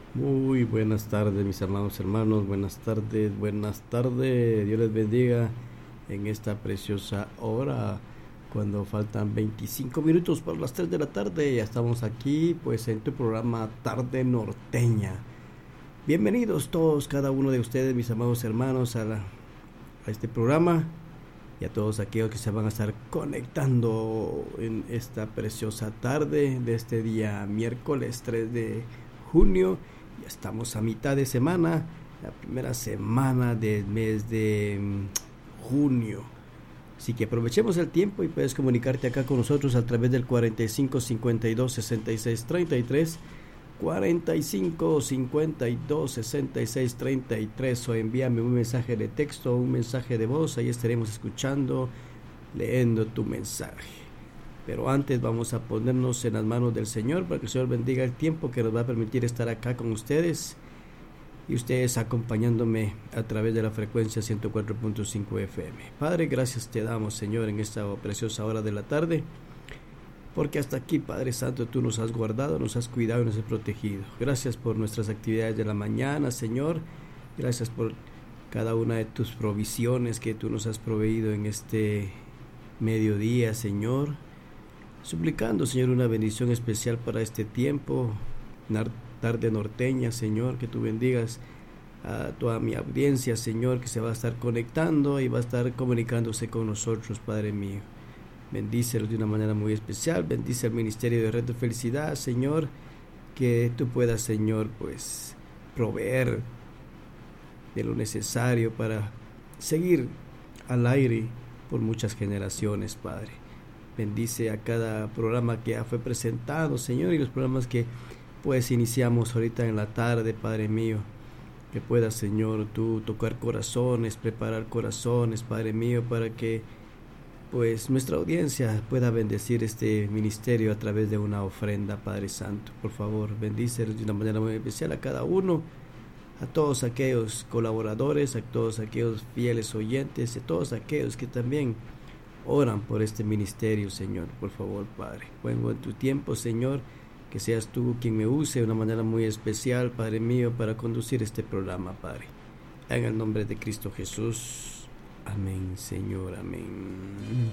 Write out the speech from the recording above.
Muy buenas tardes, mis hermanos, buenas tardes, Dios les bendiga en esta preciosa hora, cuando faltan 25 minutos para las 3 de la tarde, ya estamos aquí pues en tu programa Tarde Norteña. Bienvenidos todos, cada uno de ustedes, mis amados hermanos, a este programa y a todos aquellos que se van a estar conectando en esta preciosa tarde de este día miércoles 3 de junio. Ya estamos a mitad de semana, la primera semana del mes de junio. Así que aprovechemos el tiempo y puedes comunicarte acá con nosotros a través del 45 52 66 33, 45 52 66 33, o envíame un mensaje de texto o un mensaje de voz. Ahí estaremos escuchando, leyendo tu mensaje. Pero antes vamos a ponernos en las manos del Señor para que el Señor bendiga el tiempo que nos va a permitir estar acá con ustedes y ustedes acompañándome a través de la frecuencia 104.5 FM. Padre, gracias te damos, Señor, en esta preciosa hora de la tarde, porque hasta aquí, Padre Santo, tú nos has guardado, nos has cuidado y nos has protegido. Gracias por nuestras actividades de la mañana, Señor. Gracias por cada una de tus provisiones que tú nos has proveído en este mediodía, Señor. Suplicando, Señor, una bendición especial para este tiempo, tarde norteña, Señor, que tú bendigas a toda mi audiencia, Señor, que se va a estar conectando y va a estar comunicándose con nosotros, Padre mío. Bendícelos de una manera muy especial, bendice el Ministerio de Red de Felicidad, Señor, que tú puedas, Señor, pues, proveer de lo necesario para seguir al aire por muchas generaciones, Padre. Bendice a cada programa que ya fue presentado, Señor, y los programas que pues iniciamos ahorita en la tarde, Padre mío. Que puedas, Señor, tú tocar corazones, preparar corazones, Padre mío, para que pues nuestra audiencia pueda bendecir este ministerio a través de una ofrenda, Padre Santo. Por favor, bendícelos de una manera muy especial a cada uno, a todos aquellos colaboradores, a todos aquellos fieles oyentes, a todos aquellos que también oran por este ministerio, Señor. Por favor, Padre, vengo en tu tiempo, Señor, que seas tú quien me use de una manera muy especial, Padre mío, para conducir este programa, Padre. En el nombre de Cristo Jesús. Amén, Señor, amén.